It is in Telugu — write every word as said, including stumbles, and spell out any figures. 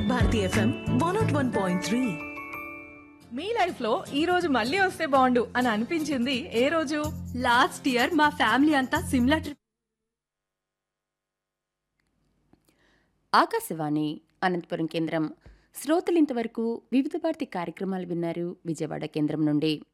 వివిధ Bharati FM one not one point three. Me life లో ఈ రోజు మళ్ళీ వస్తే బాగుండు అని అనిపించింది ఏ రోజు? లాస్ట్ ఇయర్ మా ఫ్యామిలీ అంతా సిమ్లా ట్రిప్. ఆకాశవాణి అనంతపురం కేంద్రం. శ్రోతలు ఇంతవరకు వివిధ భారతి కార్యక్రమాలు విన్నారు విజయవాడ కేంద్రం నుండి.